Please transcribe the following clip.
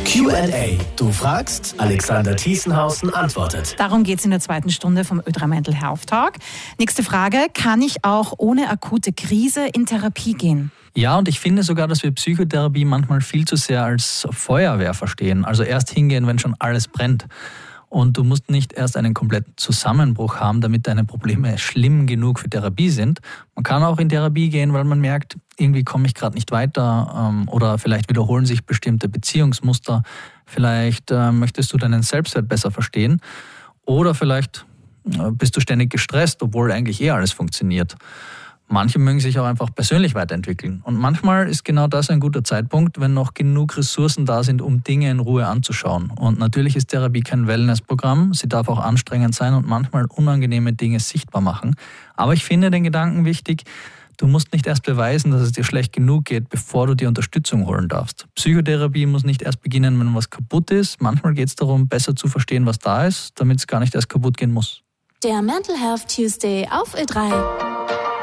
Q&A. Du fragst, Alexander Thiesenhausen antwortet. Darum geht es in der zweiten Stunde vom Ö3 Mental Health Talk. Nächste Frage, kann ich auch ohne akute Krise in Therapie gehen? Ja, und ich finde sogar, dass wir Psychotherapie manchmal viel zu sehr als Feuerwehr verstehen. Also erst hingehen, wenn schon alles brennt. Und du musst nicht erst einen kompletten Zusammenbruch haben, damit deine Probleme schlimm genug für Therapie sind. Man kann auch in Therapie gehen, weil man merkt, irgendwie komme ich gerade nicht weiter oder vielleicht wiederholen sich bestimmte Beziehungsmuster. Vielleicht möchtest du deinen Selbstwert besser verstehen oder vielleicht bist du ständig gestresst, obwohl eigentlich alles funktioniert. Manche mögen sich auch einfach persönlich weiterentwickeln. Und manchmal ist genau das ein guter Zeitpunkt, wenn noch genug Ressourcen da sind, um Dinge in Ruhe anzuschauen. Und natürlich ist Therapie kein Wellnessprogramm. Sie darf auch anstrengend sein und manchmal unangenehme Dinge sichtbar machen. Aber ich finde den Gedanken wichtig, du musst nicht erst beweisen, dass es dir schlecht genug geht, bevor du dir Unterstützung holen darfst. Psychotherapie muss nicht erst beginnen, wenn was kaputt ist. Manchmal geht es darum, besser zu verstehen, was da ist, damit es gar nicht erst kaputt gehen muss. Der Mental Health Tuesday auf Ö3.